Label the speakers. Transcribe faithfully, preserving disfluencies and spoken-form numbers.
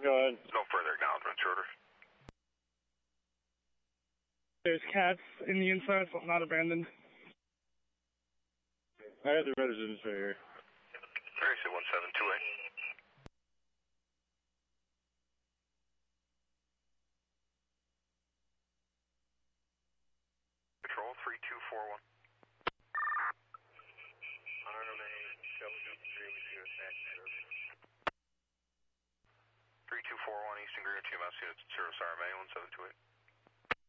Speaker 1: Go ahead.
Speaker 2: No further acknowledgement, Schroeder.
Speaker 3: There's cats in the inside, but not abandoned.
Speaker 1: I got the residents right here.
Speaker 2: Tracy one seven two eight. Patrol three two four one. three two four one Eastern Greenwich, U M S units, service R M A one seven two eight.